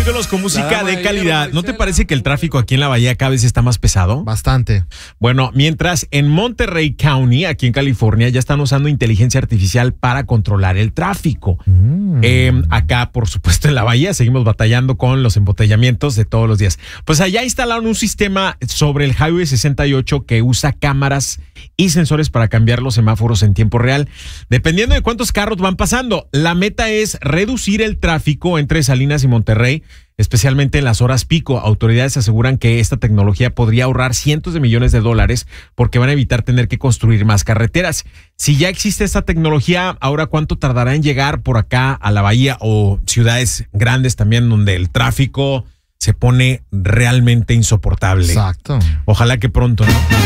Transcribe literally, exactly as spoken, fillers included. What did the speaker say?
Ídolos con música de calidad. ¿No te parece que el tráfico aquí en la Bahía cada vez está más pesado? Bastante. Bueno, mientras en Monterey County, aquí en California, ya están usando inteligencia artificial para controlar el tráfico. Mm. Eh, acá, por supuesto, en la Bahía seguimos batallando con los embotellamientos de todos los días. Pues allá instalaron un sistema sobre el Highway sesenta y ocho que usa cámaras y sensores para cambiar los semáforos en tiempo real, dependiendo de cuántos carros van pasando. La meta es reducir el tráfico entre Salinas y Monterrey, especialmente en las horas pico. Autoridades aseguran que esta tecnología podría ahorrar cientos de millones de dólares porque van a evitar tener que construir más carreteras. Si ya existe esta tecnología, ahora ¿cuánto tardará en llegar por acá a la Bahía o ciudades grandes también donde el tráfico se pone realmente insoportable? Exacto. Ojalá que pronto, ¿no?